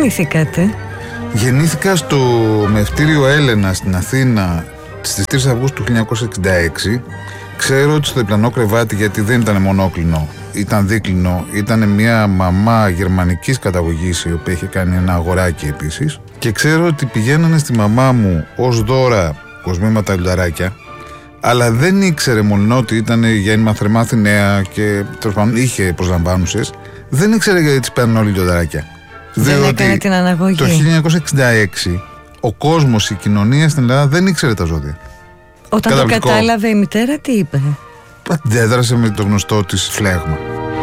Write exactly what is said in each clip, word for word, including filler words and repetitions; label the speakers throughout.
Speaker 1: γεννηθήκατε?
Speaker 2: Γεννήθηκα στο Μευτήριο Έλενα στην Αθήνα στις τρεις Αυγούστου του χίλια εννιακόσια εξήντα έξι. Ξέρω ότι στο διπλανό κρεβάτι, γιατί δεν ήταν μονόκλινο, ήταν δίκλινο, ήταν μια μαμά γερμανικής καταγωγής η οποία είχε κάνει ένα αγοράκι επίσης. Και ξέρω ότι πηγαίνανε στη μαμά μου ως δώρα κοσμήματα λιονταράκια, αλλά δεν ήξερε μόνο ότι ήταν για μαθρεμάθη νέα και τέλος πάντων είχε προσλαμβάνουσες. Δεν ήξερε γιατί τις παίρνουν όλοι λιονταράκια.
Speaker 1: Δεν έκανε την αναγωγή.
Speaker 2: Το χίλια εννιακόσια εξήντα έξι ο κόσμος, η κοινωνία στην Ελλάδα δεν ήξερε τα ζώδια.
Speaker 1: Όταν το κατάλαβε η μητέρα, τι είπε?
Speaker 2: Αντέδρασε με το γνωστό της φλέγμα.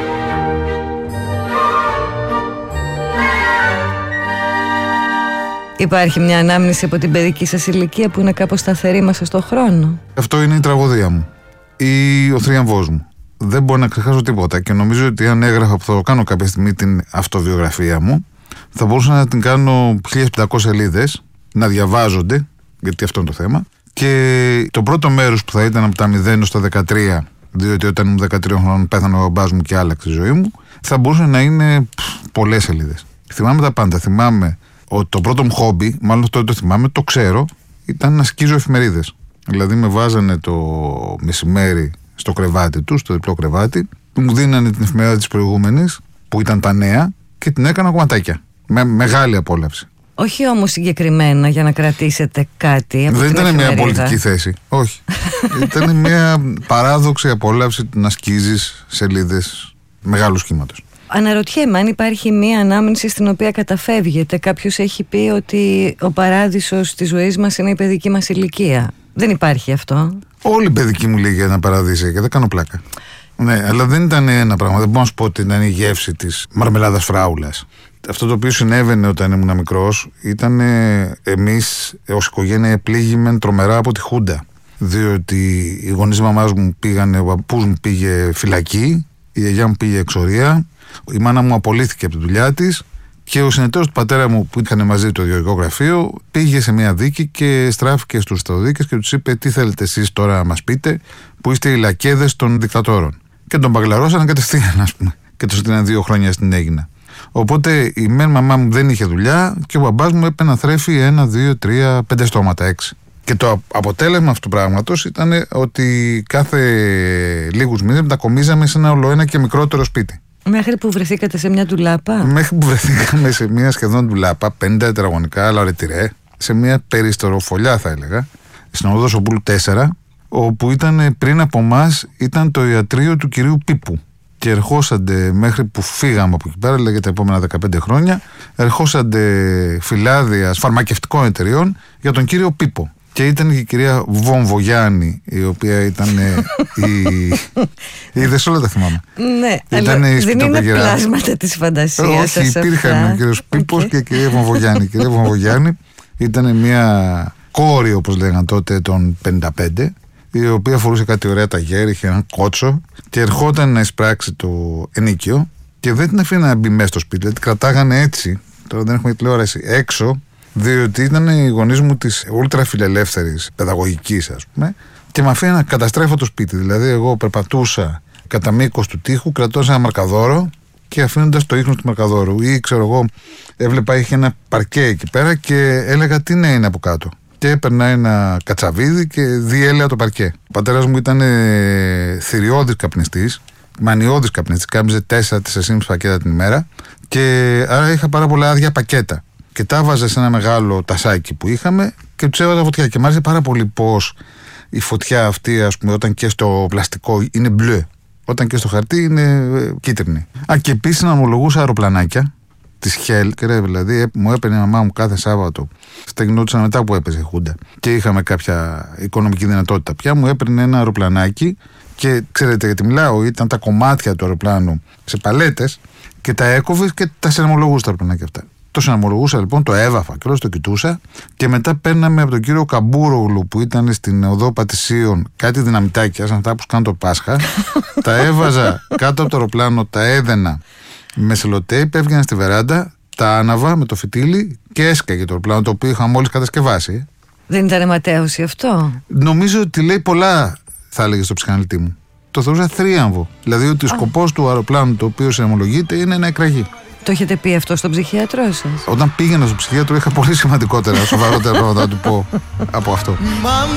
Speaker 1: Υπάρχει μια ανάμνηση από την παιδική σας ηλικία που είναι κάπως σταθερή μέσα στον χρόνο?
Speaker 2: Αυτό είναι η τραγωδία μου ή ο θρίαμβός μου. Δεν μπορώ να ξεχάσω τίποτα και νομίζω ότι αν έγραφα, που θα το κάνω κάποια στιγμή, την αυτοβιογραφία μου, θα μπορούσα να την κάνω χίλιες πεντακόσιες σελίδες, να διαβάζονται, γιατί αυτό είναι το θέμα. Και το πρώτο μέρος που θα ήταν από τα μηδέν στα δεκατρία, διότι όταν ήμουν δεκατρία χρόνων πέθανε ο μπαμπάς μου και άλλαξε η ζωή μου, θα μπορούσε να είναι πολλές σελίδες. Θυμάμαι τα πάντα. Θυμάμαι ότι το πρώτο μου χόμπι, μάλλον αυτό το θυμάμαι, το ξέρω, ήταν να σκίζω εφημερίδες. Δηλαδή με βάζανε το μεσημέρι στο κρεβάτι του, στο διπλό κρεβάτι, μου δίνανε την εφημερίδα της προηγούμενης, που ήταν τα νέα, και την έκανα κομματάκια. Με μεγάλη απόλαυση.
Speaker 1: Όχι όμως συγκεκριμένα για να κρατήσετε κάτι από
Speaker 2: Δεν
Speaker 1: την
Speaker 2: ήταν
Speaker 1: εφημερίδα.
Speaker 2: μια πολιτική θέση. Όχι. Ήταν μια παράδοξη απόλαυση να σκίζεις σελίδες μεγάλου σχήματος.
Speaker 1: Αναρωτιέμαι αν υπάρχει μια ανάμνηση στην οποία καταφεύγετε. Κάποιος έχει πει ότι ο παράδεισος της ζωής μας είναι η παιδική μας ηλικία. Δεν υπάρχει αυτό?
Speaker 2: Όλη η παιδική μου ηλικία ήταν παραδείσια και δεν κάνω πλάκα. Ναι, αλλά δεν ήταν ένα πράγμα. Δεν μπορώ να σου πω ότι ήταν η γεύση της μαρμελάδας φράουλας. Αυτό το οποίο συνέβαινε όταν ήμουν μικρός ήταν εμείς ως οικογένεια πλήγημεν τρομερά από τη Χούντα. Διότι οι γονείς μαμάς μου πήγανε, ο παππούς μου πήγε φυλακή, η γιαγιά μου πήγε εξορία, η μάνα μου απολύθηκε από τη δουλειά της και ο συνεταίρος του πατέρα μου που είχαν μαζί το ιδιωτικό γραφείο πήγε σε μια δίκη και στράφηκε στους στρατοδίκες και τους είπε: τι θέλετε εσείς τώρα να μας πείτε, που είστε οι λακέδες των δικτατόρων. Και τον μπαγκλαρώσαν κατευθείαν, ας πούμε, και το στείλαν δύο χρόνια στην Αίγινα. Οπότε η μεν μαμά μου δεν είχε δουλειά και ο μπαμπάς μου έπαιρνε να θρέφει ένα, δύο, τρία, πέντε στόματα, έξι. Και το αποτέλεσμα αυτού του πράγματος ήταν ότι κάθε λίγους μήνες μετακομίζαμε σε ένα ολοένα και μικρότερο σπίτι.
Speaker 1: Μέχρι που βρεθήκατε σε μια ντουλάπα.
Speaker 2: Μέχρι που βρεθήκαμε σε μια σχεδόν ντουλάπα, πενήντα τετραγωνικά, αλλά ρετυρέ, σε μια περιστεροφολιά θα έλεγα, στην οδό Σοπούλου τέσσερα, όπου ήταν πριν από εμάς ήταν το ιατρείο του κυρίου Πίπου. Και ερχόσανται μέχρι που φύγαμε από εκεί πέρα, δηλαδή τα επόμενα δεκαπέντε χρόνια, ερχόσανται φυλάδια φαρμακευτικών εταιριών για τον κύριο Πίπο. Και ήταν και η κυρία Βομβογιάννη, η οποία ήταν η... Είδες, όλα τα θυμάμαι.
Speaker 1: Ναι, αλλά δεν είναι πλάσματα της φαντασίας σας.
Speaker 2: Όχι, υπήρχαν ο κύριος Πίπος okay. και η κυρία Βομβογιάννη. Η κυρία Βομβογιάννη ήταν μια κόρη, όπως λέγαν τότε, των πενήντα πέντε, η οποία φορούσε κάτι ωραία ταγέρ, είχε έναν κότσο και ερχόταν να εισπράξει το ενίκιο και δεν την αφήνανε να μπει μέσα στο σπίτι. Δηλαδή, κρατάγανε έτσι, τώρα δεν έχουμε τηλεόραση, έξω, διότι ήταν οι γονείς μου της ούλτρα φιλελεύθερης παιδαγωγικής, ας πούμε, και με αφήνανε να καταστρέφω το σπίτι. Δηλαδή, εγώ περπατούσα κατά μήκος του τοίχου, κρατώσα ένα μαρκαδόρο και αφήνοντας το ίχνος του μαρκαδόρου. Ή ξέρω εγώ, έβλεπα είχε ένα παρκέ εκεί πέρα και έλεγα τι ναι είναι από κάτω. Και έπαιρνα ένα κατσαβίδι και διέλεα το παρκέ. Ο πατέρας μου ήταν ε, θηριώδης καπνιστής, μανιώδης καπνιστής, κάμιζε τέσσερα με τέσσερα πακέτα την ημέρα και άρα είχα πάρα πολλά άδεια πακέτα. Και τα βάζα σε ένα μεγάλο τασάκι που είχαμε και τους έβαζα φωτιά. Και μ' άρεσε πάρα πολύ πως η φωτιά αυτή, ας πούμε, όταν και στο πλαστικό είναι μπλε, όταν και στο χαρτί είναι ε, κίτρινη. Α, και επίσης να ομολογούσα αεροπλανάκια της Χέλ, και ρε, δηλαδή μου έπαιρνε η μαμά μου κάθε Σάββατο. Στεγνόντουσαν μετά που έπαιζε η Χούντα και είχαμε κάποια οικονομική δυνατότητα πια. Μου έπαιρνε ένα αεροπλανάκι και ξέρετε γιατί μιλάω, ήταν τα κομμάτια του αεροπλάνου σε παλέτες και τα έκοβες και τα συναμολογούσα τα αεροπλανάκια αυτά. Το συναμολογούσα λοιπόν, το έβαφα και όλο το κοιτούσα και μετά παίρναμε από τον κύριο Καμπούρογλου που ήταν στην οδό Πατησίων κάτι δυναμητάκια, σαν αυτά που κάνουν το Πάσχα. Τα έβαζα κάτω από το αεροπλάνο, τα έδαινα με σελοτέιπ, έβγαινα στη βεράντα, τα άναβα με το φυτίλι και έσκαγε το αεροπλάνο, το οποίο είχα μόλις κατασκευάσει. Δεν ήταν ματέωση αυτό? Νομίζω ότι λέει πολλά, θα έλεγε στο ψυχαναλυτή μου. Το θεωρούσα θρίαμβο. Δηλαδή ότι ο σκοπός του αεροπλάνου το οποίο συναμολογείται είναι να εκραγεί.
Speaker 1: Το έχετε πει αυτό στον ψυχίατρό σας?
Speaker 2: Όταν πήγαινα στον ψυχίατρο είχα πολύ σημαντικότερα, σοβαρότερα πράγματα να του πω από αυτό.